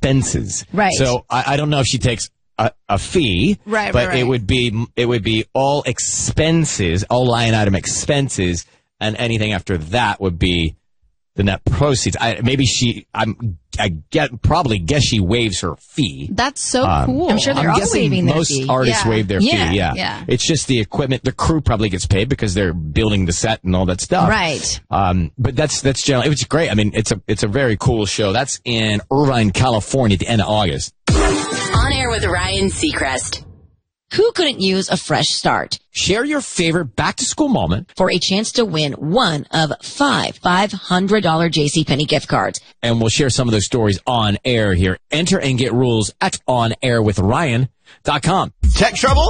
expenses. Right. So I don't know if she takes a fee, right, but right. it would be all expenses, all line item expenses, and anything after that would be the net proceeds. Probably guess she waives her fee. That's so cool. I'm sure they're all waiving their fee. Most artists waive their fee. Yeah. It's just the equipment. The crew probably gets paid because they're building the set and all that stuff. Right. But that's generally, it's great. I mean, it's a very cool show. That's in Irvine, California at the end of August. On Air with Ryan Seacrest. Who couldn't use a fresh start? Share your favorite back-to-school moment For a chance to win one of five $500 JCPenney gift cards. and we'll share some of those stories on air here. Enter and get rules at onairwithryan.com. Tech trouble?